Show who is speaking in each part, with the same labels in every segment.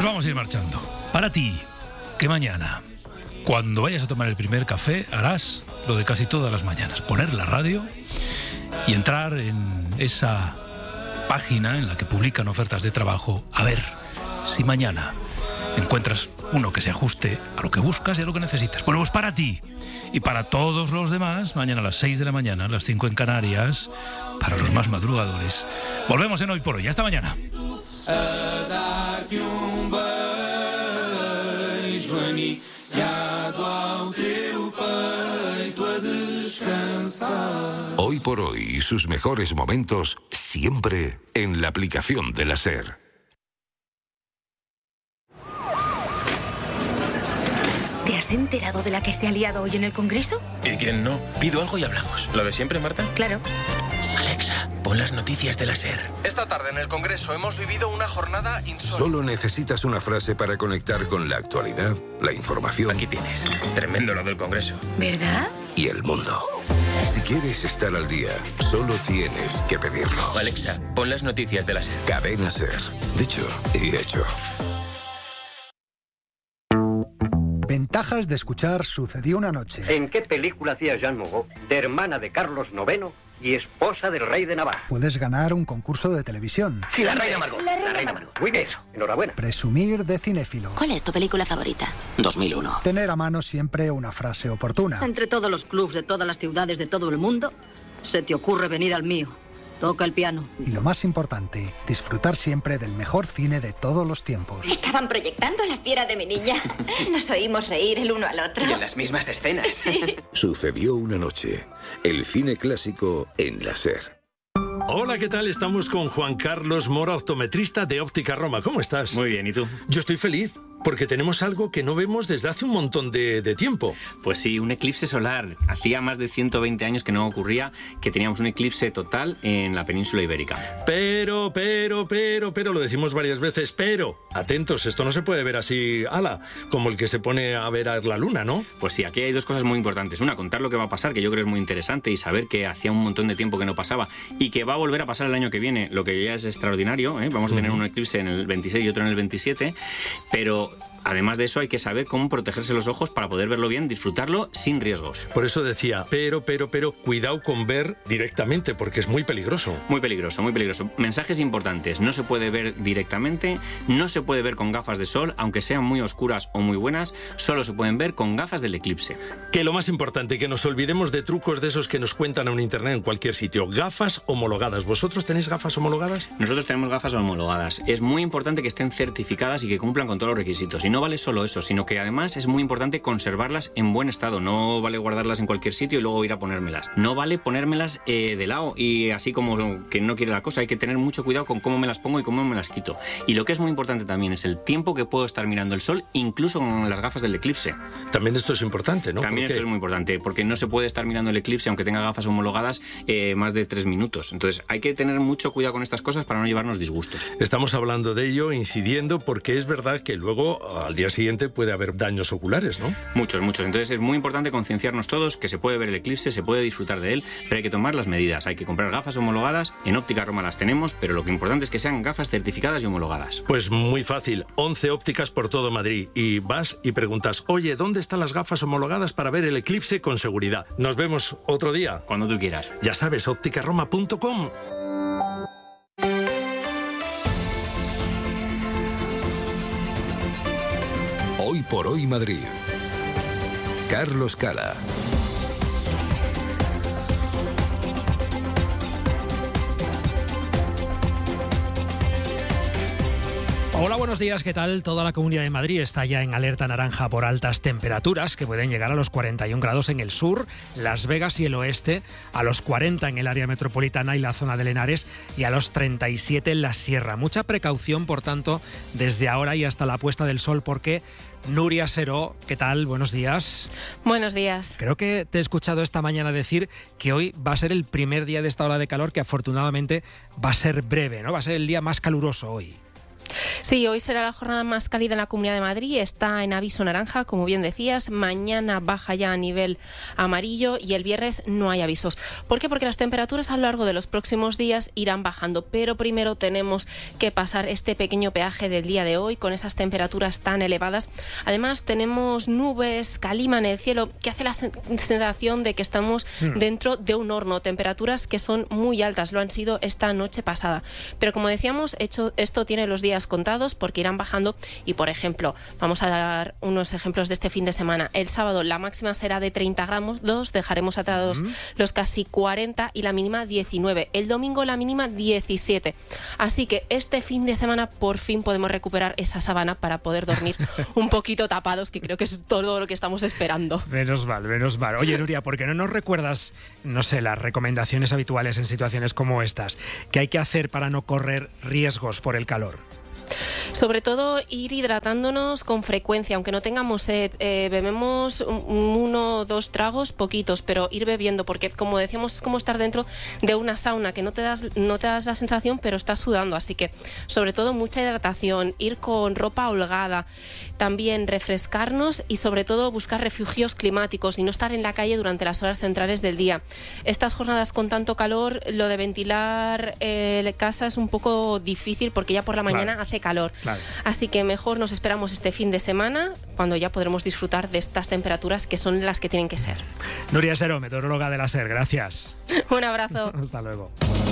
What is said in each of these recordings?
Speaker 1: vamos a ir marchando. Para ti, que mañana, cuando vayas a tomar el primer café, harás lo de casi todas las mañanas: poner la radio y entrar en esa página en la que publican ofertas de trabajo, a ver si mañana encuentras uno que se ajuste a lo que buscas y a lo que necesitas. Bueno, pues para ti y para todos los demás, mañana a las 6 de la mañana, a las 5 en Canarias, para los más madrugadores. Volvemos en Hoy por Hoy. Hasta mañana.
Speaker 2: Hoy por Hoy y sus mejores momentos siempre en la aplicación de la SER.
Speaker 3: ¿Te has enterado de la que se ha liado hoy en el Congreso?
Speaker 4: ¿Y quién no? Pido algo y hablamos. ¿Lo de siempre, Marta?
Speaker 3: Claro.
Speaker 4: Alexa, pon las noticias de la SER.
Speaker 5: Esta tarde en el Congreso hemos vivido una jornada insólita.
Speaker 2: Solo necesitas una frase para conectar con la actualidad, la información.
Speaker 4: Aquí tienes. Tremendo lo del Congreso.
Speaker 3: ¿Verdad?
Speaker 2: Y el mundo. Si quieres estar al día, solo tienes que pedirlo.
Speaker 4: Alexa, pon las noticias de la SER.
Speaker 2: Cadena SER. Dicho y hecho.
Speaker 6: Ventajas de escuchar Sucedió una noche.
Speaker 7: ¿En qué película hacía Jeanne Moreau, de hermana de Carlos IX y esposa del rey de Navarra?
Speaker 6: Puedes ganar un concurso de televisión.
Speaker 7: Sí, la reina Margot. La reina Margot. Muy bien, eso. Enhorabuena.
Speaker 6: Presumir de cinéfilo.
Speaker 8: ¿Cuál es tu película favorita? 2001.
Speaker 6: Tener a mano siempre una frase oportuna.
Speaker 9: Entre todos los clubs de todas las ciudades de todo el mundo, se te ocurre venir al mío. Toca el piano.
Speaker 6: Y lo más importante, disfrutar siempre del mejor cine de todos los tiempos.
Speaker 10: Estaban proyectando La fiera de mi niña. Nos oímos reír el uno al otro.
Speaker 4: Y en las mismas escenas.
Speaker 10: Sí.
Speaker 2: Sucedió una noche. El cine clásico en la SER.
Speaker 11: Hola, ¿qué tal? Estamos con Juan Carlos Mora, optometrista de Óptica Roma. ¿Cómo estás?
Speaker 12: Muy bien, ¿y tú?
Speaker 11: Yo estoy feliz, porque tenemos algo que no vemos desde hace un montón de tiempo.
Speaker 12: Pues sí, un eclipse solar. Hacía más de 120 años que no ocurría que teníamos un eclipse total en la península ibérica.
Speaker 11: Pero, lo decimos varias veces, pero, atentos, esto no se puede ver así, como el que se pone a ver a la luna, ¿no?
Speaker 12: Pues sí, aquí hay dos cosas muy importantes. Una, contar lo que va a pasar, que yo creo es muy interesante, y saber que hacía un montón de tiempo que no pasaba y que va a volver a pasar el año que viene, lo que ya es extraordinario, ¿eh? Vamos a tener un eclipse en el 26 y otro en el 27, pero además de eso hay que saber cómo protegerse los ojos para poder verlo bien, disfrutarlo sin riesgos.
Speaker 11: Por eso decía, pero, cuidado con ver directamente, porque es muy peligroso.
Speaker 12: Muy peligroso, muy peligroso. Mensajes importantes: no se puede ver directamente, no se puede ver con gafas de sol, aunque sean muy oscuras o muy buenas, solo se pueden ver con gafas del eclipse.
Speaker 11: Que lo más importante, que nos olvidemos de trucos de esos que nos cuentan en internet en cualquier sitio. Gafas homologadas. ¿Vosotros tenéis gafas homologadas?
Speaker 12: Nosotros tenemos gafas homologadas. Es muy importante que estén certificadas y que cumplan con todos los requisitos. Y no vale solo eso, sino que además es muy importante conservarlas en buen estado. No vale guardarlas en cualquier sitio y luego ir a ponérmelas. No vale ponérmelas de lado y así como que no quiere la cosa. Hay que tener mucho cuidado con cómo me las pongo y cómo me las quito. Y lo que es muy importante también es el tiempo que puedo estar mirando el sol, incluso con las gafas del eclipse.
Speaker 11: También esto es importante, ¿no?
Speaker 12: También esto es muy importante, porque no se puede estar mirando el eclipse, aunque tenga gafas homologadas, más de 3 minutos. Entonces hay que tener mucho cuidado con estas cosas para no llevarnos disgustos.
Speaker 11: Estamos hablando de ello, incidiendo, porque es verdad que luego al día siguiente puede haber daños oculares, ¿no?
Speaker 12: Muchos. Entonces es muy importante concienciarnos todos que se puede ver el eclipse, se puede disfrutar de él, pero hay que tomar las medidas. Hay que comprar gafas homologadas. En Óptica Roma las tenemos, pero lo que importante es que sean gafas certificadas y homologadas.
Speaker 11: Pues muy fácil. 11 ópticas por todo Madrid. Y vas y preguntas, oye, ¿dónde están las gafas homologadas para ver el eclipse con seguridad? Nos vemos otro día.
Speaker 12: Cuando tú quieras.
Speaker 11: Ya sabes, ópticaroma.com.
Speaker 2: Hoy por Hoy Madrid. Carlos Cala.
Speaker 13: Hola, buenos días, ¿qué tal? Toda la Comunidad de Madrid está ya en alerta naranja por altas temperaturas que pueden llegar a los 41 grados en el sur, Las Vegas y el oeste, a los 40 en el área metropolitana y la zona de Henares y a los 37 en la sierra. Mucha precaución, por tanto, desde ahora y hasta la puesta del sol, porque Nuria Seró, ¿qué tal? Buenos días.
Speaker 14: Buenos días.
Speaker 13: Creo que te he escuchado esta mañana decir que hoy va a ser el primer día de esta ola de calor, que afortunadamente va a ser breve, ¿no? Va a ser el día más caluroso hoy.
Speaker 14: Sí, hoy será la jornada más cálida en la Comunidad de Madrid. Está en aviso naranja, como bien decías. Mañana baja ya a nivel amarillo y el viernes no hay avisos. ¿Por qué? Porque las temperaturas a lo largo de los próximos días irán bajando. Pero primero tenemos que pasar este pequeño peaje del día de hoy con esas temperaturas tan elevadas. Además, tenemos nubes, calima en el cielo, que hace la sensación de que estamos dentro de un horno. Temperaturas que son muy altas, lo han sido esta noche pasada. Pero como decíamos, esto tiene los días contados porque irán bajando y, por ejemplo, vamos a dar unos ejemplos de este fin de semana. El sábado la máxima será de 30 grados, dejaremos atados los casi 40 y la mínima 19. El domingo la mínima 17. Así que este fin de semana por fin podemos recuperar esa sábana para poder dormir un poquito tapados, que creo que es todo lo que estamos esperando.
Speaker 13: Menos mal, menos mal. Oye, Nuria, ¿por qué no nos recuerdas, no sé, las recomendaciones habituales en situaciones como estas? ¿Qué hay que hacer para no correr riesgos por el calor?
Speaker 14: Sobre todo ir hidratándonos con frecuencia, aunque no tengamos sed, bebemos 1 o 2 tragos, poquitos, pero ir bebiendo, porque como decíamos, es como estar dentro de una sauna, que no te das la sensación, pero estás sudando, así que sobre todo mucha hidratación, ir con ropa holgada, también refrescarnos y sobre todo buscar refugios climáticos y no estar en la calle durante las horas centrales del día. Estas jornadas con tanto calor, lo de ventilar casa es un poco difícil porque ya por la mañana hace calor. Claro. Así que mejor nos esperamos este fin de semana, cuando ya podremos disfrutar de estas temperaturas que son las que tienen que ser.
Speaker 13: Nuria Sero, meteoróloga de la SER, gracias.
Speaker 14: Un abrazo.
Speaker 13: Hasta luego.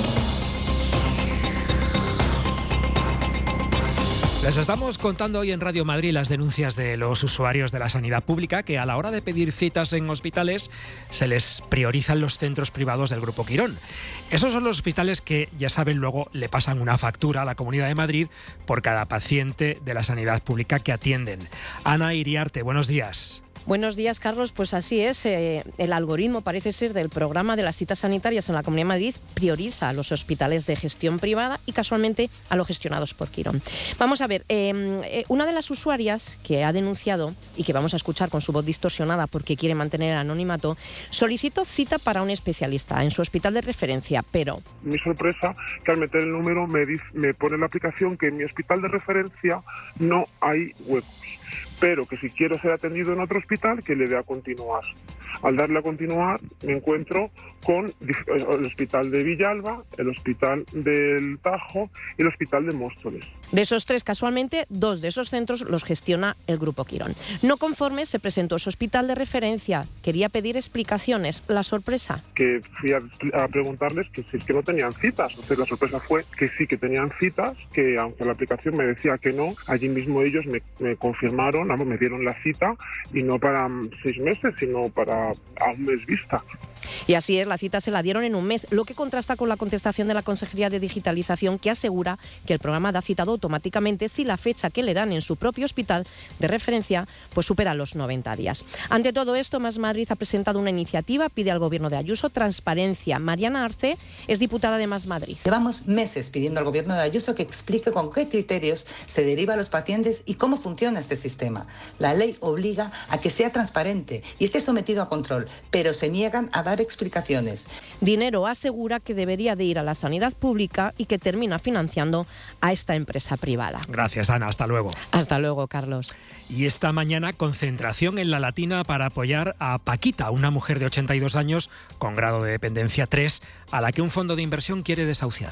Speaker 13: Les estamos contando hoy en Radio Madrid las denuncias de los usuarios de la sanidad pública, que a la hora de pedir citas en hospitales se les priorizan los centros privados del Grupo Quirón. Esos son los hospitales que, ya saben, luego le pasan una factura a la Comunidad de Madrid por cada paciente de la sanidad pública que atienden. Ana Iriarte, buenos días.
Speaker 15: Buenos días, Carlos. Pues así es. El algoritmo, parece ser, del programa de las citas sanitarias en la Comunidad de Madrid prioriza a los hospitales de gestión privada y casualmente a los gestionados por Quirón. Vamos a ver, una de las usuarias que ha denunciado y que vamos a escuchar con su voz distorsionada porque quiere mantener el anonimato, solicitó cita para un especialista en su hospital de referencia, pero...
Speaker 16: Mi sorpresa, que al meter el número me pone en la aplicación que en mi hospital de referencia no hay huecos, pero que si quiero ser atendido en otro hospital, que le dé a continuar. Al darle a continuar, me encuentro con el hospital de Villalba, el hospital del Tajo y el hospital de Móstoles.
Speaker 15: De esos 3, casualmente, 2 de esos centros los gestiona el Grupo Quirón. No conforme, se presentó a su hospital de referencia. Quería pedir explicaciones. La sorpresa.
Speaker 16: Que fui a preguntarles que si es que no tenían citas. Entonces la sorpresa fue que sí que tenían citas, que aunque la aplicación me decía que no, allí mismo ellos me confirmaron, me dieron la cita y no para 6 meses, sino para a un mes vista.
Speaker 15: Y así es, la cita se la dieron en un mes, lo que contrasta con la contestación de la Consejería de Digitalización, que asegura que el programa da citado automáticamente si la fecha que le dan en su propio hospital de referencia pues supera los 90 días. Ante todo esto, Más Madrid ha presentado una iniciativa, pide al Gobierno de Ayuso transparencia. Mariana Arce es diputada de Más Madrid.
Speaker 17: Llevamos meses pidiendo al Gobierno de Ayuso que explique con qué criterios se deriva a los pacientes y cómo funciona este sistema. La ley obliga a que sea transparente y esté sometido a control, pero se niegan a dar explicaciones.
Speaker 15: Dinero asegura que debería de ir a la sanidad pública y que termina financiando a esta empresa privada.
Speaker 13: Gracias, Ana. Hasta luego.
Speaker 15: Hasta luego, Carlos.
Speaker 13: Y esta mañana, concentración en La Latina para apoyar a Paquita, una mujer de 82 años con grado de dependencia 3, a la que un fondo de inversión quiere desahuciar.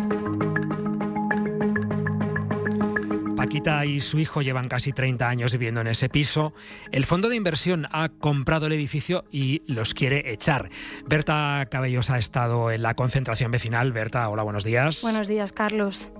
Speaker 13: Paquita y su hijo llevan casi 30 años viviendo en ese piso. El fondo de inversión ha comprado el edificio y los quiere echar. Berta Cabellos ha estado en la concentración vecinal. Berta, hola, buenos días.
Speaker 18: Buenos días, Carlos.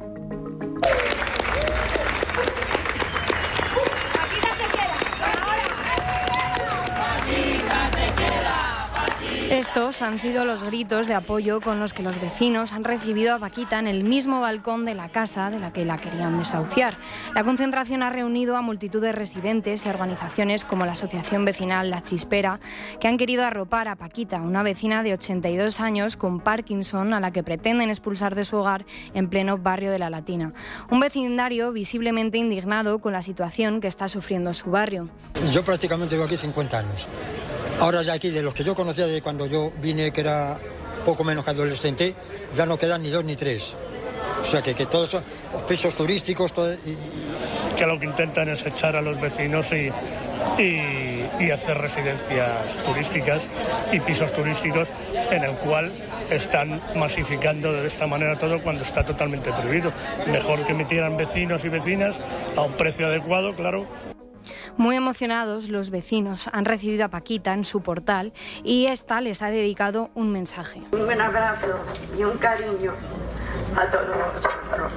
Speaker 18: Estos han sido los gritos de apoyo con los que los vecinos han recibido a Paquita en el mismo balcón de la casa de la que la querían desahuciar. La concentración ha reunido a multitud de residentes y organizaciones como la Asociación Vecinal La Chispera, que han querido arropar a Paquita, una vecina de 82 años con Parkinson, a la que pretenden expulsar de su hogar en pleno barrio de La Latina. Un vecindario visiblemente indignado con la situación que está sufriendo su barrio.
Speaker 19: Yo prácticamente vivo aquí 50 años. Ahora ya aquí, de los que yo conocía de cuando yo vine, que era poco menos que adolescente, ya no quedan ni 2 ni 3. O sea, que todos son pisos turísticos...
Speaker 20: Que lo que intentan es echar a los vecinos y hacer residencias turísticas y pisos turísticos en el cual están masificando de esta manera todo cuando está totalmente prohibido. Mejor que metieran vecinos y vecinas a un precio adecuado, claro.
Speaker 18: Muy emocionados, los vecinos han recibido a Paquita en su portal y esta les ha dedicado un mensaje.
Speaker 21: Un buen abrazo y un cariño a todos vosotros.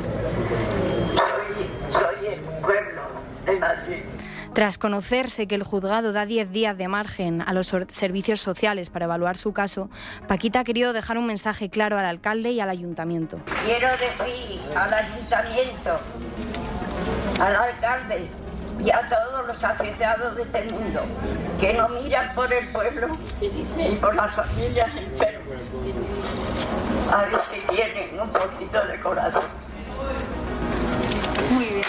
Speaker 21: Soy el pueblo de Madrid.
Speaker 18: Tras conocerse que el juzgado da 10 días de margen a los servicios sociales para evaluar su caso, Paquita ha querido dejar un mensaje claro al alcalde y al ayuntamiento.
Speaker 21: Quiero decir al ayuntamiento, al alcalde y a todos los afectados de este mundo que no miran por el pueblo y por las familias enfermas. A ver si tienen un poquito de corazón.
Speaker 18: Muy bien,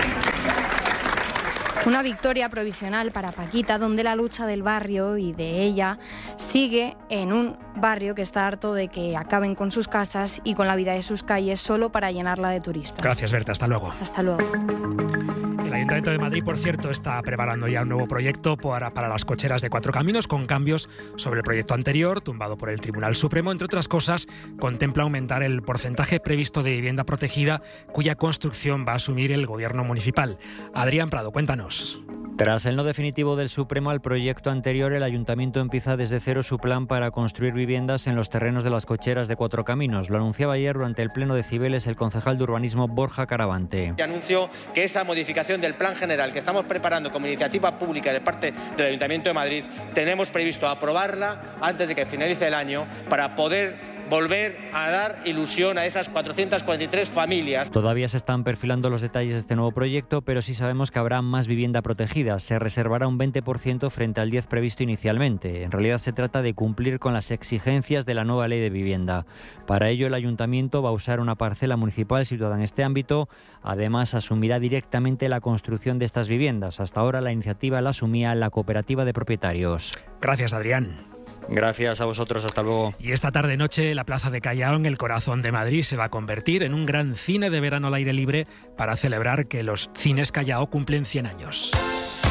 Speaker 18: una victoria provisional para Paquita, donde la lucha del barrio y de ella sigue en un barrio que está harto de que acaben con sus casas y con la vida de sus calles solo para llenarla de turistas.
Speaker 13: Gracias, Berta. Hasta luego.
Speaker 18: Hasta luego.
Speaker 13: El Ayuntamiento de Madrid, por cierto, está preparando ya un nuevo proyecto para las cocheras de 4 caminos, con cambios sobre el proyecto anterior, tumbado por el Tribunal Supremo. Entre otras cosas, contempla aumentar el porcentaje previsto de vivienda protegida, cuya construcción va a asumir el Gobierno municipal. Adrián Prado, cuéntanos.
Speaker 22: Tras el no definitivo del Supremo al proyecto anterior, el Ayuntamiento empieza desde cero su plan para construir viviendas en los terrenos de las cocheras de 4 caminos. Lo anunciaba ayer durante el Pleno de Cibeles el concejal de Urbanismo Borja Caravante.
Speaker 23: Anuncio que esa modificación del plan general que estamos preparando como iniciativa pública de parte del Ayuntamiento de Madrid, tenemos previsto aprobarla antes de que finalice el año para poder volver a dar ilusión a esas 443 familias.
Speaker 22: Todavía se están perfilando los detalles de este nuevo proyecto, pero sí sabemos que habrá más vivienda protegida. Se reservará un 20% frente al 10% previsto inicialmente. En realidad se trata de cumplir con las exigencias de la nueva ley de vivienda. Para ello el Ayuntamiento va a usar una parcela municipal situada en este ámbito. Además asumirá directamente la construcción de estas viviendas. Hasta ahora la iniciativa la asumía la cooperativa de propietarios.
Speaker 13: Gracias, Adrián.
Speaker 22: Gracias a vosotros, hasta luego.
Speaker 13: Y esta tarde-noche la Plaza de Callao, en el corazón de Madrid, se va a convertir en un gran cine de verano al aire libre para celebrar que los cines Callao cumplen 100 años.